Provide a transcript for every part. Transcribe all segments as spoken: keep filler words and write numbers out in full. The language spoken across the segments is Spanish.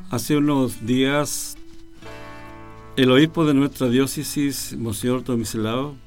Hace unos días, el obispo de nuestra diócesis, Monseñor Tomislao,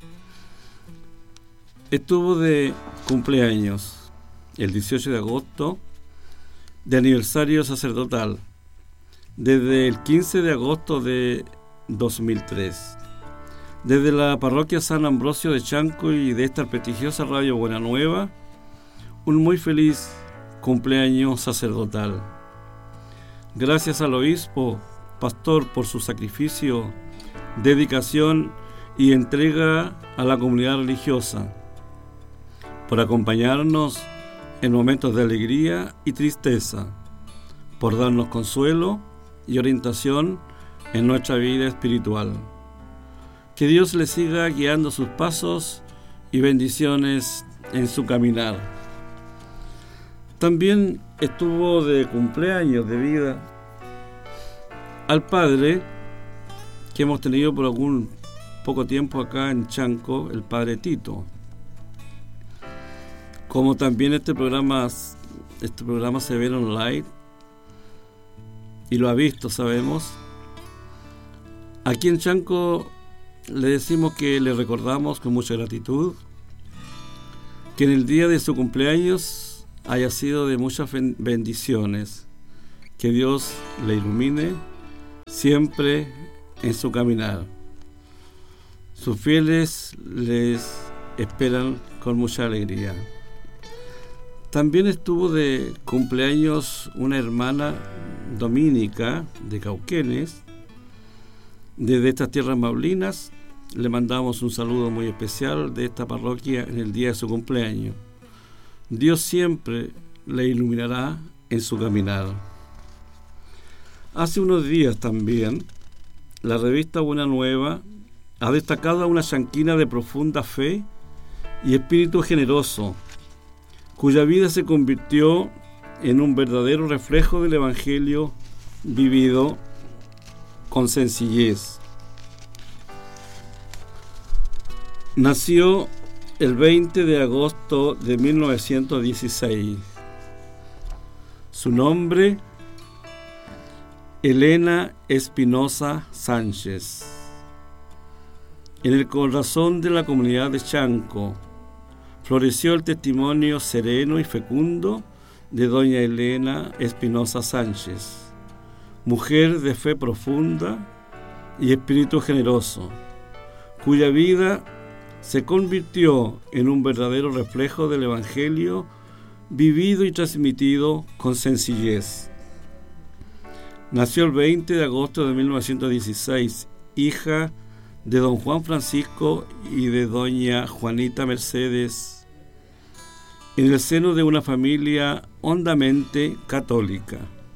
estuvo de cumpleaños el dieciocho de agosto, de aniversario sacerdotal, desde el quince de agosto de dos mil tres. Desde la parroquia San Ambrosio de Chanco y de esta prestigiosa radio Buena Nueva, un muy feliz cumpleaños sacerdotal. Gracias al obispo, pastor, por su sacrificio, dedicación y entrega a la comunidad religiosa, por acompañarnos en momentos de alegría y tristeza, por darnos consuelo y orientación en nuestra vida espiritual. Que Dios le siga guiando sus pasos y bendiciones en su caminar. También estuvo de cumpleaños de vida al padre que hemos tenido por algún poco tiempo acá en Chanco, el padre Tito. Como también este programa, este programa se ve online y lo ha visto, sabemos. Aquí en Chanco le decimos que le recordamos con mucha gratitud que en el día de su cumpleaños haya sido de muchas bendiciones, que Dios le ilumine siempre en su caminar. Sus fieles les esperan con mucha alegría. También estuvo de cumpleaños una hermana dominica de Cauquenes, desde estas tierras maulinas. Le mandamos un saludo muy especial de esta parroquia en el día de su cumpleaños. Dios siempre le iluminará en su caminar. Hace unos días también, la revista Buena Nueva ha destacado a una chanquina de profunda fe y espíritu generoso, cuya vida se convirtió en un verdadero reflejo del Evangelio vivido con sencillez. Nació el veinte de agosto de mil novecientos dieciséis. Su nombre, Elena Espinosa Sánchez. En el corazón de la comunidad de Chanco floreció el testimonio sereno y fecundo de doña Elena Espinosa Sánchez, mujer de fe profunda y espíritu generoso, cuya vida se convirtió en un verdadero reflejo del Evangelio vivido y transmitido con sencillez. Nació el veinte de agosto de mil novecientos dieciséis, hija de don Juan Francisco y de doña Juanita Mercedes, en el seno de una familia hondamente católica.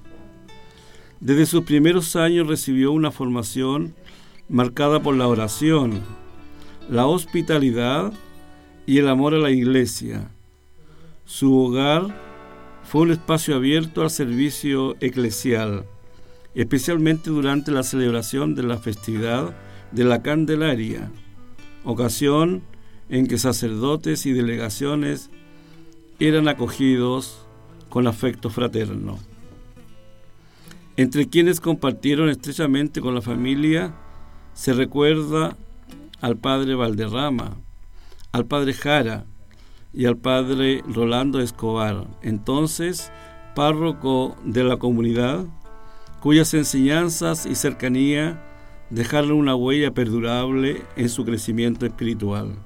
Desde sus primeros años recibió una formación marcada por la oración, la hospitalidad y el amor a la iglesia. Su hogar fue un espacio abierto al servicio eclesial, especialmente durante la celebración de la festividad de la Candelaria, ocasión en que sacerdotes y delegaciones eran acogidos con afecto fraterno. Entre quienes compartieron estrechamente con la familia se recuerda al padre Valderrama, al padre Jara y al padre Rolando Escobar, entonces párroco de la comunidad, cuyas enseñanzas y cercanía dejaron una huella perdurable en su crecimiento espiritual.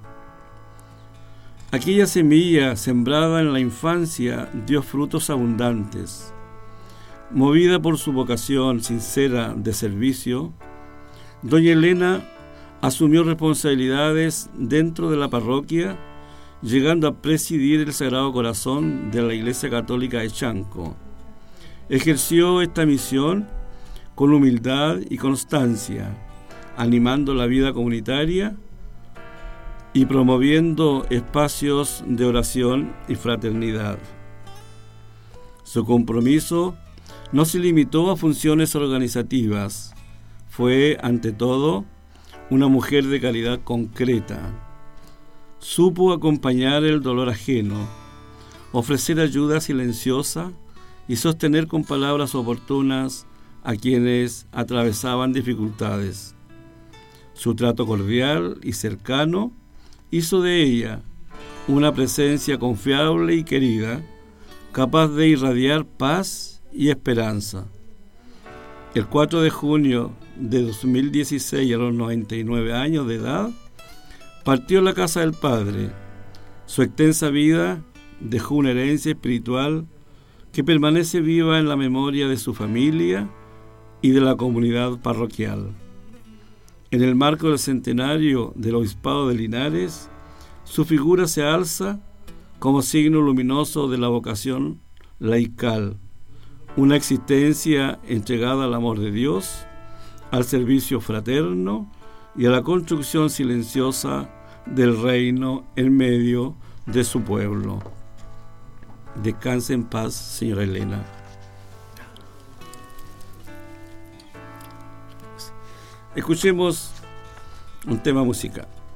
Aquella semilla sembrada en la infancia dio frutos abundantes. Movida por su vocación sincera de servicio, doña Elena asumió responsabilidades dentro de la parroquia, llegando a presidir el Sagrado Corazón de la Iglesia Católica de Chanco. Ejerció esta misión con humildad y constancia, animando la vida comunitaria y promoviendo espacios de oración y fraternidad. Su compromiso no se limitó a funciones organizativas, fue, ante todo, una mujer de caridad concreta. Supo acompañar el dolor ajeno, ofrecer ayuda silenciosa y sostener con palabras oportunas a quienes atravesaban dificultades. Su trato cordial y cercano hizo de ella una presencia confiable y querida, capaz de irradiar paz y esperanza. El cuatro de junio de dos mil dieciséis, a los noventa y nueve años de edad, partió a la casa del Padre. Su extensa vida dejó una herencia espiritual que permanece viva en la memoria de su familia y de la comunidad parroquial. En el marco del centenario del Obispado de Linares, su figura se alza como signo luminoso de la vocación laical, una existencia entregada al amor de Dios, al servicio fraterno y a la construcción silenciosa del reino en medio de su pueblo. Descanse en paz, señora Elena. Escuchemos un tema musical.